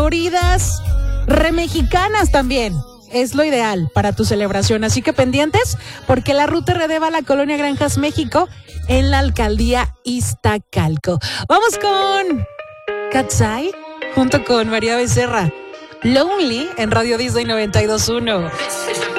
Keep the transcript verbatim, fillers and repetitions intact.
Floridas remexicanas también. Es lo ideal para tu celebración. Así que pendientes, porque la Ruta R D va a la Colonia Granjas México en la alcaldía Iztacalco. Vamos con Katsai junto con María Becerra. Lonely en Radio Disney noventa y dos punto uno.